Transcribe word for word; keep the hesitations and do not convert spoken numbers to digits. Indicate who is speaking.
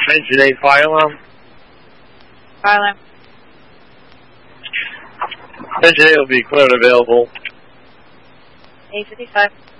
Speaker 1: Engine eight fire alarm.
Speaker 2: Fire alarm.
Speaker 1: Engine eight will be cleared available.
Speaker 2: eight fifty-five.